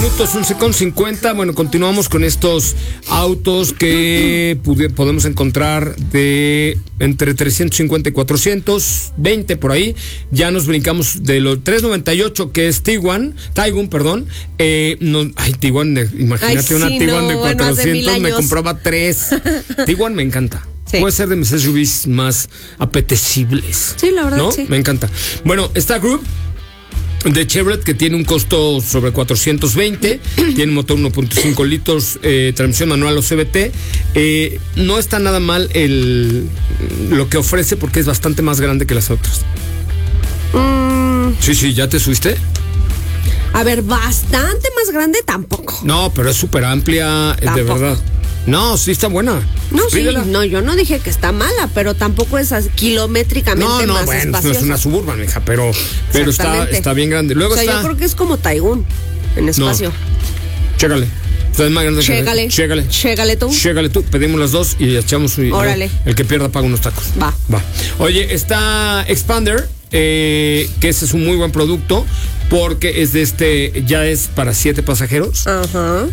Minutos 11:50. Bueno, continuamos con estos autos que podemos encontrar de entre 350 y 420 por ahí. Ya nos brincamos de los 398 que es Tiguan, perdón. Tiguan, imagínate una Tiguan de 400, me compraba 3. Tiguan me encanta. Sí. Puede ser de mis SUVs más apetecibles. Sí, la verdad, ¿no? sí. Me encanta. Bueno, está Group de Chevrolet, que tiene un costo sobre 420, tiene motor 1.5 litros, transmisión manual o CVT. No está nada mal lo que ofrece porque es bastante más grande que las otras. Sí, ¿ya te subiste? A ver, bastante más grande tampoco. No, pero es súper amplia, de verdad. No, sí está buena. No, pídela. Sí, no, yo no dije que está mala, pero tampoco es kilométricamente más espaciosa. No es una Suburban, hija, pero está bien grande. Luego yo creo que es como Taigun en espacio. No. Chécale. Está más grande. Chégale tú. Pedimos las dos y echamos Órale. El que pierda paga unos tacos. Va. Oye, está Expander, que ese es un muy buen producto porque es ya es para 7 pasajeros. Ajá.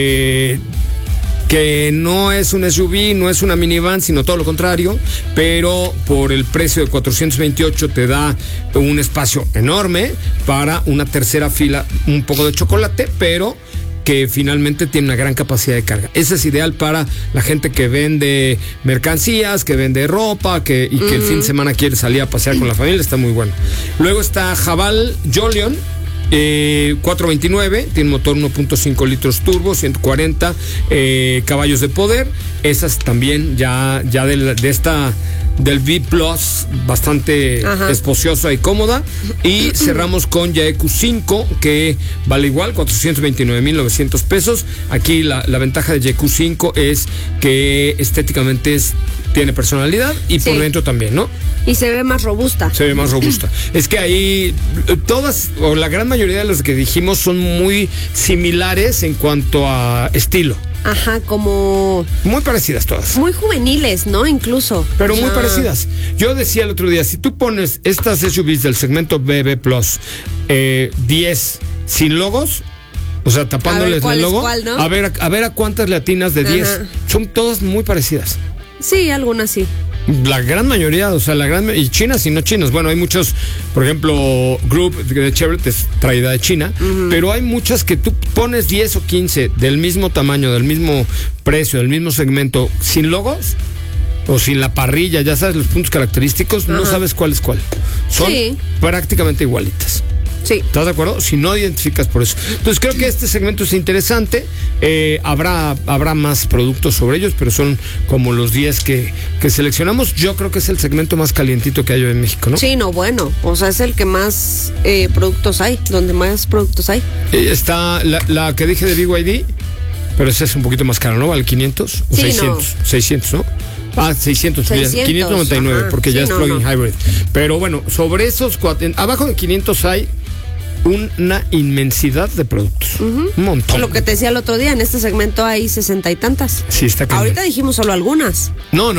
Que no es un SUV, no es una minivan, sino todo lo contrario, pero por el precio de 428 te da un espacio enorme para una tercera fila, un poco de chocolate, pero que finalmente tiene una gran capacidad de carga. Ese es ideal para la gente que vende mercancías, que vende ropa, que el fin de semana quiere salir a pasear con la familia, está muy bueno. Luego está Haval Jolion, 429, tiene motor 1.5 litros turbo, 140 caballos de poder. Esas también ya del V Plus, bastante espaciosa y cómoda. Y cerramos con ya EQ5, que vale igual, 429,900 pesos. Aquí la ventaja de EQ5 es que estéticamente tiene personalidad y por dentro también, ¿no? Y se ve más robusta. Es que ahí todas, o la gran mayoría de las que dijimos son muy similares en cuanto a estilo. Ajá, como... muy parecidas todas. Muy juveniles, ¿no? Incluso. Pero muy parecidas. Yo decía el otro día, si tú pones estas SUVs del segmento BB Plus, 10 sin logos, o sea, tapándoles el logo, cuál, ¿no? a ver a cuántas latinas de 10. Son todas muy parecidas. Sí, algunas sí. La gran mayoría, o sea, y chinas y no chinas. Bueno, hay muchos, por ejemplo, Group de Chevrolet es traída de China, pero hay muchas que tú pones 10 o 15 del mismo tamaño, del mismo precio, del mismo segmento, sin logos o sin la parrilla, ya sabes, los puntos característicos, no sabes cuál es cuál. Son prácticamente igualitas. Sí. ¿Estás de acuerdo? Si no identificas por eso. Entonces creo que este segmento es interesante. Habrá más productos sobre ellos, pero son como los 10 que seleccionamos. Yo creo que es el segmento más calientito que hay en México, ¿no? Sí, no, bueno. O sea, es el que más productos hay, donde más productos hay. Está la que dije de BYD, pero esa es un poquito más cara, ¿no? Vale 500 o 600. 600, ¿no? 600, 599, porque ya es plug-in hybrid. Pero bueno, sobre esos abajo de 500 hay una inmensidad de productos. Un montón. Lo que te decía el otro día, en este segmento hay 60 y tantas. Sí, está cañón. Ahorita dijimos solo algunas. No,